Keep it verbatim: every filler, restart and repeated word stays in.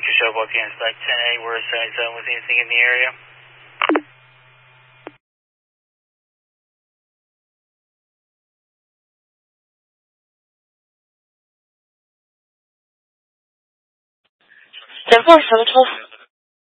Victor Showboat, P N Select ten A, we're assigned zone with anything in the area. 前方什么重复？